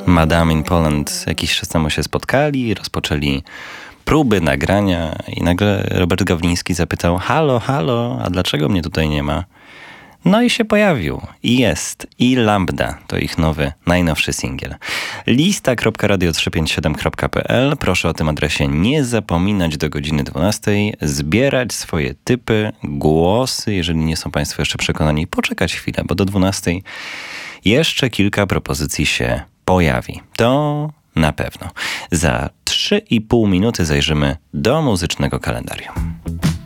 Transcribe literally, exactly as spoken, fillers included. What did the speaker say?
Madame in Poland jakiś czas temu się spotkali, rozpoczęli próby nagrania i nagle Robert Gawliński zapytał: halo, halo, a dlaczego mnie tutaj nie ma? No i się pojawił. I jest. I Lambda to ich nowy, najnowszy singiel. lista kropka radio trzysta pięćdziesiąt siedem kropka p l. Proszę o tym adresie nie zapominać do godziny dwunastej. Zbierać swoje typy, głosy, jeżeli nie są Państwo jeszcze przekonani. Poczekać chwilę, bo do dwunastej jeszcze kilka propozycji się pojawi. To na pewno. Za trzy i pół minuty zajrzymy do muzycznego kalendarium.